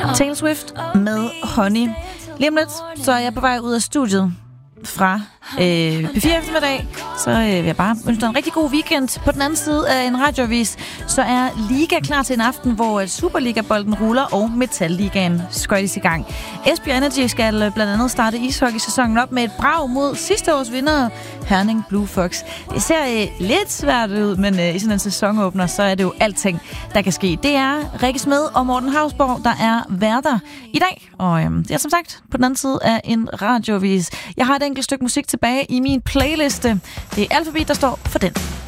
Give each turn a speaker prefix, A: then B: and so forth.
A: Taylor Swift med Honey. Lige om lidt, så er jeg på vej ud af studiet fra P4 eftermiddag, så vil jeg bare ønske dig en rigtig god weekend. På den anden side af en radioavis, så er Liga klar til en aften, hvor Superliga-bolden ruller, og Metal-ligaen skøjtes i gang. Esbjerg Energy skal blandt andet starte ishockey-sæsonen op med et brag mod sidste års vinder, Herning Blue Fox. Det ser lidt svært ud, men i sådan en sæsonåbner, så er det jo alting, der kan ske. Det er Rikke Smed og Morten Hausborg, der er værter i dag, og det er som sagt på den anden side af en radioavis. Jeg har et enkelt stykke musik tilbage i min playliste. Det er Alphabet, der står for den.